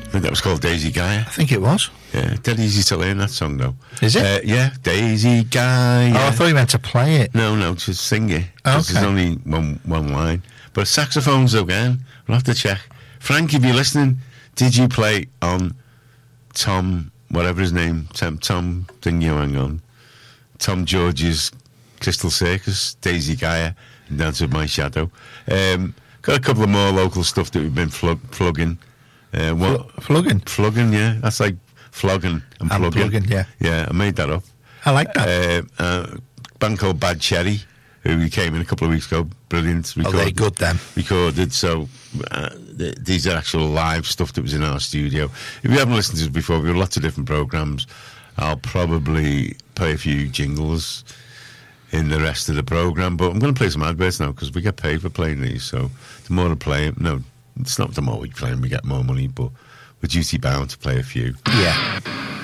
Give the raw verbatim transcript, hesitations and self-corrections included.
I think that was called Daisy Gaia. I think it was. Yeah, dead easy to learn that song, though. Is it? Uh, yeah, Daisy Gaia. Oh, I thought you meant to play it. No, no, just sing it. 'Cause Okay. There's only one one line. But saxophones again. We'll have to check. Frank, if you're listening, did you play on Tom, whatever his name, Tom, Tom thing you hang on, Tom George's Crystal Circus, Daisy Gaia, and Dance with My Shadow. Um, got a couple of more local stuff that we've been flug, plugging. Uh, what, Fl- Flugging. Flogging, yeah. That's like flogging and And plugging. plugging, yeah. Yeah, I made that up. I like that. Uh, uh, band called Bad Cherry, who we came in a couple of weeks ago. Brilliant. Oh, they're good then. Recorded. So uh, th- these are actual live stuff that was in our studio. If you haven't listened to us before, we have lots of different programs. I'll probably play a few jingles in the rest of the program, but I'm going to play some adverts now because we get paid for playing these. So the more I play, no, it's not the more we play them, we get more money, but we're duty bound to play a few. Yeah.